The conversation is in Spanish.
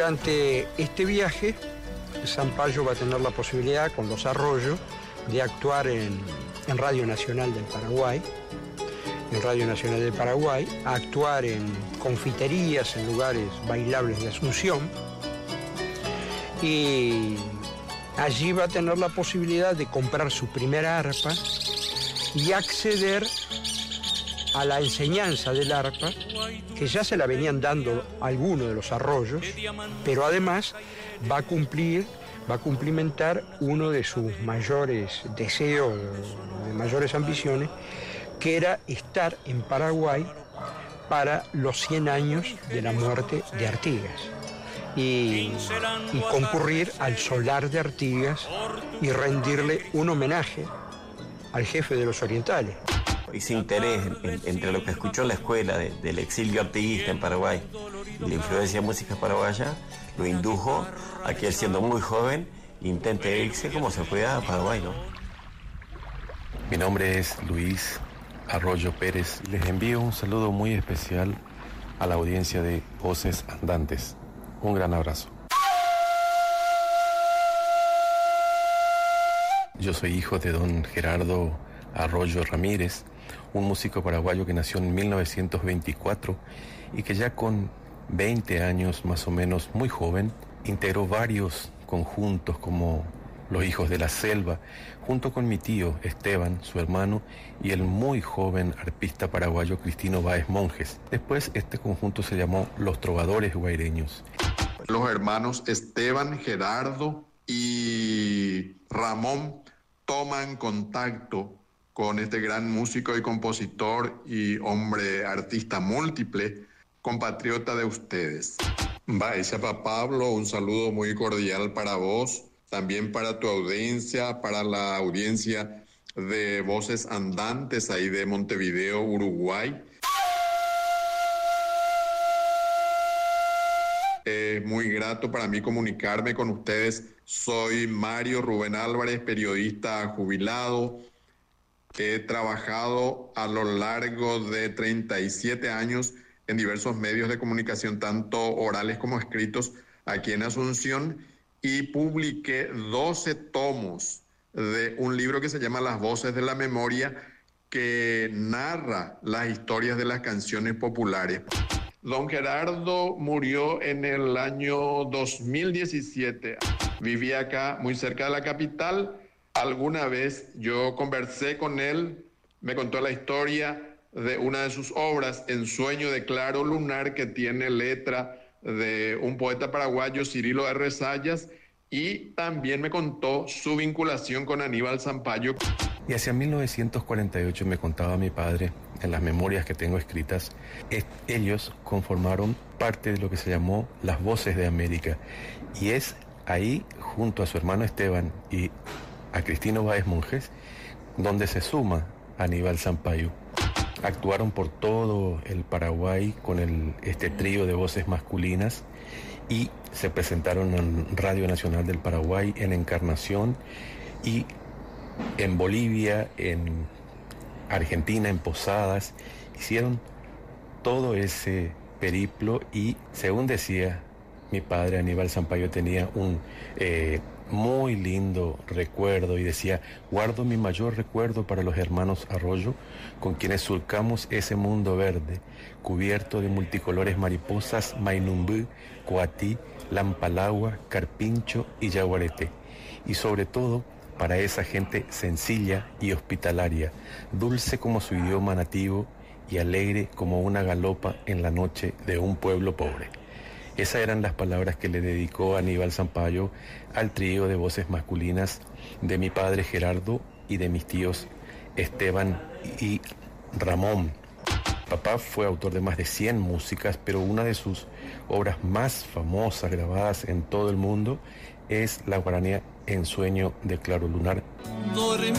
Durante este viaje, Sampaio va a tener la posibilidad, con los Arroyo, de actuar en Radio Nacional del Paraguay, a actuar en confiterías, en lugares bailables de Asunción, y allí va a tener la posibilidad de comprar su primera arpa y acceder a la enseñanza del arpa, que ya se la venían dando algunos de los Arroyos, pero además va a cumplimentar uno de sus mayores deseos, de mayores ambiciones, que era estar en Paraguay para los 100 años de la muerte de Artigas y concurrir al solar de Artigas y rendirle un homenaje al jefe de los orientales. Ese interés entre lo que escuchó en la escuela del exilio artiguista en Paraguay y la influencia de música paraguaya lo indujo a que él, siendo muy joven, intente irse como se pueda a Paraguay, ¿no? Mi nombre es Luis Arroyo Pérez. Les envío un saludo muy especial a la audiencia de Voces Andantes. Un gran abrazo. Yo soy hijo de don Gerardo Arroyo Ramírez, un músico paraguayo que nació en 1924 y que ya con 20 años más o menos, muy joven, integró varios conjuntos como Los Hijos de la Selva, junto con mi tío Esteban, su hermano, y el muy joven arpista paraguayo Cristino Báez Monjes. Después este conjunto se llamó Los Trovadores Guaireños. Los hermanos Esteban, Gerardo y Ramón toman contacto con este gran músico y compositor y hombre artista múltiple, compatriota de ustedes. Baixapa Pablo, un saludo muy cordial para vos, también para tu audiencia, para la audiencia de Voces Andantes ahí de Montevideo, Uruguay. Es muy grato para mí comunicarme con ustedes. Soy Mario Rubén Álvarez, periodista jubilado. He trabajado a lo largo de 37 años en diversos medios de comunicación, tanto orales como escritos, aquí en Asunción, y publiqué 12 tomos de un libro que se llama Las Voces de la Memoria, que narra las historias de las canciones populares. Don Gerardo murió en el año 2017. Vivía acá, muy cerca de la capital. Alguna vez yo conversé con él, me contó la historia de una de sus obras, En Sueño de Claro Lunar, que tiene letra de un poeta paraguayo, Cirilo R. Sayas, y también me contó su vinculación con Aníbal Sampaio. Y hacia 1948 me contaba mi padre, en las memorias que tengo escritas, ellos conformaron parte de lo que se llamó Las Voces de América. Y es ahí, junto a su hermano Esteban y a Cristino Báez Monjes, donde se suma Aníbal Sampaio. Actuaron por todo el Paraguay con este trío de voces masculinas y se presentaron en Radio Nacional del Paraguay, en Encarnación, y en Bolivia, en Argentina, en Posadas. Hicieron todo ese periplo y, según decía mi padre, Aníbal Sampaio tenía un muy lindo recuerdo y decía: guardo mi mayor recuerdo para los hermanos Arroyo, con quienes surcamos ese mundo verde, cubierto de multicolores mariposas, Mainumbú, Coatí, Lampalagua, Carpincho y Yaguareté. Y sobre todo, para esa gente sencilla y hospitalaria, dulce como su idioma nativo y alegre como una galopa en la noche de un pueblo pobre. Esas eran las palabras que le dedicó Aníbal Sampaio al trío de voces masculinas de mi padre Gerardo y de mis tíos Esteban y Ramón. Papá fue autor de más de 100 músicas, pero una de sus obras más famosas grabadas en todo el mundo es la guaranía En Sueño de Claro Lunar.